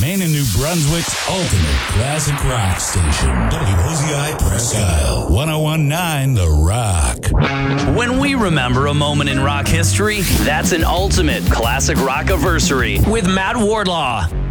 Maine and New Brunswick's ultimate classic rock station. WOZI Presque Isle. 1019 The Rock. When we remember a moment in rock history, that's an ultimate classic rock-iversary with Matt Wardlaw.